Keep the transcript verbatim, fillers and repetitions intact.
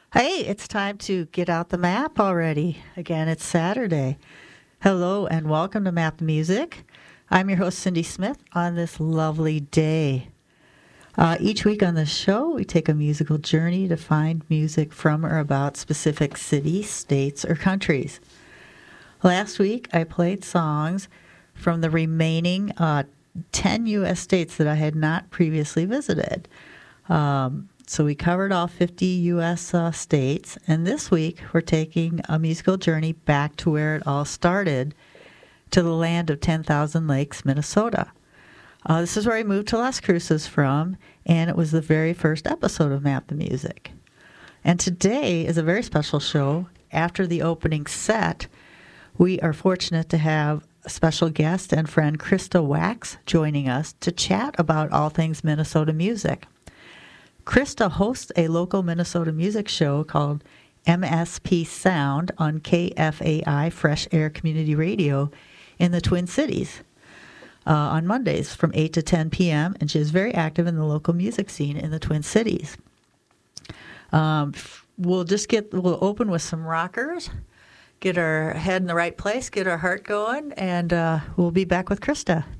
Hey, it's time to get out the map already. Again, it's Saturday. Hello and welcome to Map the Music. I'm your host, Cindy Smith, on this lovely day. Uh, each week on the show, we take a musical journey to find music from or about specific cities, states, or countries. Last week, I played songs from the remaining uh, ten U S states that I had not previously visited. Um, So we covered all fifty U S uh, states, and this week we're taking a musical journey back to where it all started, to the land of ten thousand Lakes, Minnesota. Uh, this is where I moved to Las Cruces from, and it was the very first episode of Map the Music. And today is a very special show. After the opening set, we are fortunate to have a special guest and friend, Krista Wax, joining us to chat about all things Minnesota music. Krista hosts a local Minnesota music show called M S P Sound on K F A I Fresh Air Community Radio in the Twin Cities uh, on Mondays from eight to ten p.m., and she is very active in the local music scene in the Twin Cities. Um, we'll just get, we'll open with some rockers, get our head in the right place, get our heart going, and uh, we'll be back with Krista.